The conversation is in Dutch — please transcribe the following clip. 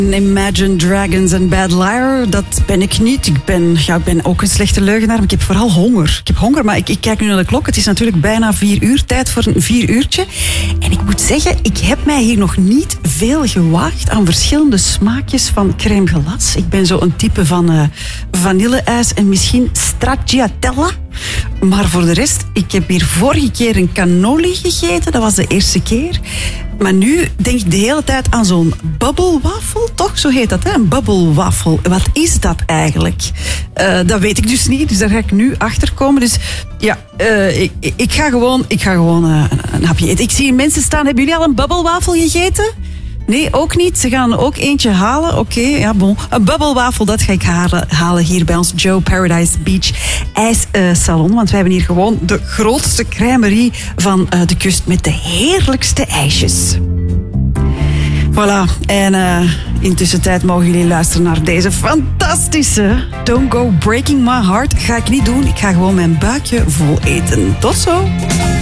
Imagine Dragons en Bad Liar, dat ben ik niet. Ik ben ook een slechte leugenaar, maar ik heb vooral honger. Ik heb honger, maar ik kijk nu naar de klok. Het is natuurlijk bijna 4 uur, tijd voor een 4 uurtje. En ik moet zeggen, ik heb mij hier nog niet veel gewaagd aan verschillende smaakjes van crème glace. Ik ben zo een type van vanille-ijs en misschien stracciatella. Maar voor de rest, ik heb hier vorige keer een cannoli gegeten. Dat was de eerste keer. Maar nu denk ik de hele tijd aan zo'n bubbelwafel, toch? Zo heet dat, hè? Een bubbelwafel. Wat is dat eigenlijk? Dat weet ik dus niet, dus daar ga ik nu achter komen. Dus ja, ik ga gewoon een hapje eten. Ik zie mensen staan. Hebben jullie al een bubbelwafel gegeten? Nee, ook niet. Ze gaan ook eentje halen. Oké, ja, bon. Een bubbelwafel, dat ga ik halen hier bij ons Joe Paradise Beach ijssalon. Want wij hebben hier gewoon de grootste crèmerie van de kust met de heerlijkste ijsjes. Voilà. En intussen tijd mogen jullie luisteren naar deze fantastische Don't Go Breaking My Heart. Ga ik niet doen. Ik ga gewoon mijn buikje vol eten. Tot zo.